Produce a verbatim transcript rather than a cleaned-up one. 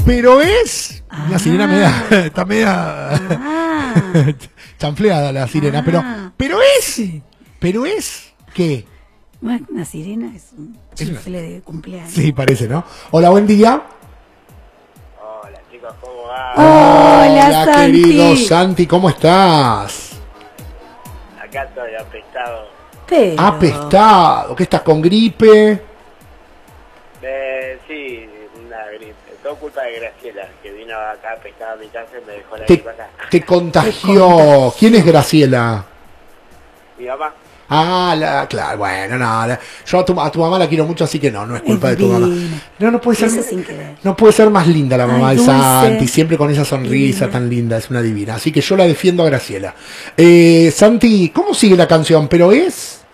pero es... Ah. La sirena media, está media Ah. chanfleada la sirena, Ah. pero, pero es, pero es, ¿qué? Bueno, una sirena es un Es una- chifle de cumpleaños. Sí, parece, ¿no? Hola, buen día. Hola chicos, ¿cómo va? Hola, Santi. querido Santi, ¿cómo estás? Acá estoy apestado. Pero... Apestado, ¿qué estás con gripe? Eh, sí, una gripe. Todo culpa de Graciela, que vino acá apestada a mi casa y me dejó la Te, gripe acá. te contagió. Te contagió. ¿Quién es Graciela? Mi mamá. Ah, la, claro, bueno, no, la- yo a tu, a tu mamá la quiero mucho, así que no, no es culpa Es de tu mamá. divina. No, no puede Lo hizo ser, sin querer. no puede ser más linda la mamá Ay, de dulce. Santi, siempre con esa sonrisa Divina. tan linda, es una divina. Así que yo la defiendo a Graciela. Eh, Santi, ¿cómo sigue la canción? ¿Pero es?